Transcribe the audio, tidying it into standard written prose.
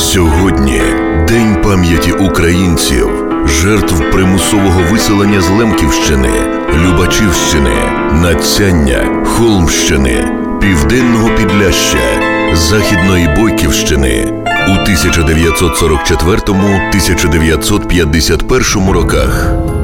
Сьогодні День пам'яті українців, жертв примусового виселення з Лемківщини, Любачівщини, Надсяння, Холмщини, Південного Підляшшя, Західної Бойківщини у 1944-1951 роках.